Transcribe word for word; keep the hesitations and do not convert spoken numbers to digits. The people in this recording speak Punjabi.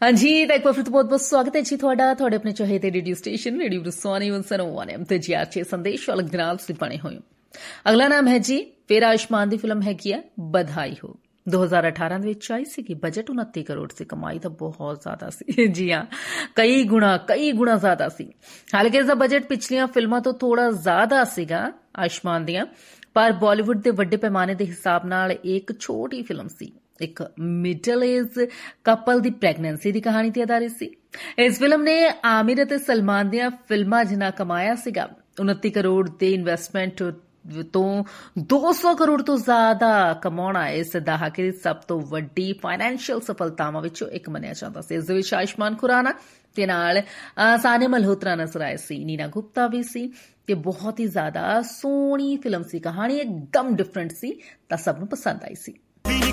हाँ जी, ਤਾਂ ਇੱਕ ਵਾਰ ਫਿਰ ਤੋਂ ਬਹੁਤ-ਬਹੁਤ ਸਵਾਗਤ ਹੈ ਜੀ ਤੁਹਾਡਾ ਤੁਹਾਡੇ ਆਪਣੇ ਚਾਹੇ ਰੇਡੀਓ ਸਟੇਸ਼ਨ ਰੇਡੀਓ ਰਸਵਾਨੀ ਇੱਕ ਸੌ ਨੌ ਤੇ ਜੀ ਆਰਚੇ ਸੰਦੇਸ਼ ਵਾਲਕ ਦੇ ਨਾਲ ਤੁਸੀਂ ਬਣੇ ਹੋਏ ਹੋ। ਅਗਲਾ ਨਾਮ ਹੈ ਜੀ ਫਿਰ ਆਯੁਸ਼ਮਾਨ ਦੀ ਫਿਲਮ ਹੈਗੀ ਹੈ ਬਧਾਈ ਹੋ। ਦੋ ਹਜ਼ਾਰ ਅਠਾਰਾਂ ਦੇ ਵਿੱਚ ਆਈ ਸੀਗੀ, ਬਜਟ ਉਨੱਤੀ ਕਰੋੜ ਸੀ, ਕਮਾਈ ਤਾਂ ਬਹੁਤ ਜ਼ਿਆਦਾ ਸੀ ਜੀ ਹਾਂ, ਕਈ ਗੁਣਾ ਕਈ ਗੁਣਾ ਜ਼ਿਆਦਾ ਸੀ। ਹਾਲਾਂਕਿ ਇਸ ਦਾ ਬਜਟ ਪਿਛਲੀਆਂ ਫਿਲਮਾਂ ਤੋਂ ਥੋੜਾ ਜ਼ਿਆਦਾ ਸੀਗਾ ਆਯੁਸ਼ਮਾਨ ਦੀਆਂ, ਪਰ ਬਾਲੀਵੁੱਡ ਦੇ ਵੱਡੇ ਪੈਮਾਨੇ ਦੇ ਹਿਸਾਬ ਨਾਲ ਇਹ ਇੱਕ ਛੋਟੀ ਫਿਲਮ ਸੀ। ਇੱਕ ਮਿਡਲ ਏਜ ਕਪਲ ਦੀ ਪ੍ਰੈਗਨੈਂਸੀ ਦੀ ਕਹਾਣੀ ਤੇ ਆਧਾਰਿਤ ਸੀ। ਇਸ ਫਿਲਮ ਨੇ ਆਮਿਰ ਅਤੇ ਸਲਮਾਨ ਦੀਆਂ ਫਿਲਮਾਂ ਜਿੰਨਾ ਕਮਾਇਆ ਸੀਗਾ, ਉਨੱਤੀ ਕਰੋੜ ਦੇ ਇਨਵੈਸਟਮੈਂਟ ਤੋਂ ਦੋ ਸੌ ਕਰੋੜ ਤੋਂ ਜ਼ਿਆਦਾ ਕਮਾਉਣਾ ਇਸ ਦਹਾਕੇ ਦੀ ਸਭ ਤੋਂ ਵੱਡੀ ਫਾਈਨੈਂਸ਼ੀਅਲ ਸਫਲਤਾਵਾਂ ਵਿੱਚੋਂ ਇੱਕ ਮੰਨਿਆ ਜਾਂਦਾ ਸੀ। ਇਸ ਦੇ ਵਿੱਚ ਆਯੁਸ਼ਮਾਨ ਖੁਰਾਨਾ ਤੇ ਨਾਲ ਸਾਨੀਆ ਮਲਹੋਤਰਾ ਨਜ਼ਰ ਆਏ ਸੀ, ਨੀਨਾ ਗੁਪਤਾ ਵੀ ਸੀ ਤੇ ਬਹੁਤ ਹੀ ਜ਼ਿਆਦਾ ਸੋਹਣੀ ਫਿਲਮ ਸੀ। ਕਹਾਣੀ ਇੱਕਦਮ ਡਿਫਰੈਂਟ ਸੀ ਤਾਂ ਸਭ ਨੂੰ ਪਸੰਦ ਆਈ ਸੀ।